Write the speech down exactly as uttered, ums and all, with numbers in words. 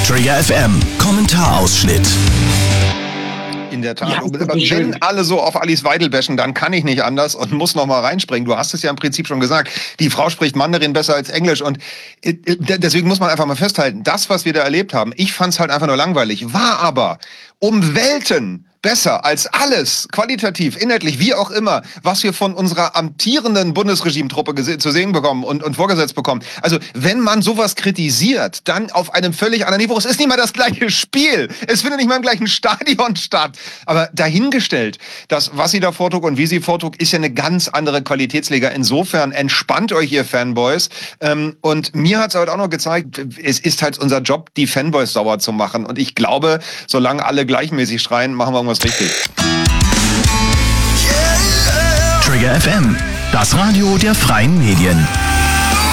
Trigger F M, Kommentarausschnitt. In der Tat. Ja, wenn alle so auf Alice Weidel bashen, dann kann ich nicht anders und muss noch mal reinspringen. Du hast es ja im Prinzip schon gesagt. Die Frau spricht Mandarin besser als Englisch und deswegen muss man einfach mal festhalten, das, was wir da erlebt haben, ich fand's halt einfach nur langweilig, war aber um Welten besser als alles, qualitativ, inhaltlich, wie auch immer, was wir von unserer amtierenden Bundesregimetruppe gese- zu sehen bekommen und, und vorgesetzt bekommen. Also, wenn man sowas kritisiert, dann auf einem völlig anderen Niveau. Es ist nicht mal das gleiche Spiel. Es findet nicht mal im gleichen Stadion statt. Aber dahingestellt, das, was sie da vortrug und wie sie vortrug, ist ja eine ganz andere Qualitätsliga. Insofern entspannt euch, ihr Fanboys. Ähm, und mir hat es heute auch noch gezeigt, es ist halt unser Job, die Fanboys sauer zu machen. Und ich glaube, solange alle gleichmäßig schreien, machen wir irgendwas richtig. Trigger F M, das Radio der freien Medien.